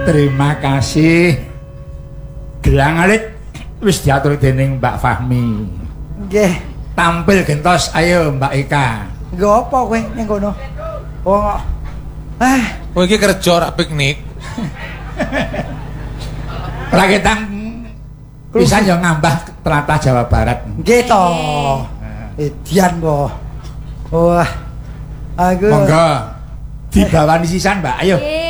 Terima kasih. Gelang alit wis diatur dening Mbak Fahmi. Nggih. Tampil gentos ayo Mbak Eka. Nggo apa kowe ning kono? Oh. Kowe iki kerja ora piknik. Ora ketang pisan yo ngambah tlatah Jawa Barat. Nggih to. Edian kok. Wah. Aku monggo dibawani sisan Mbak ayo.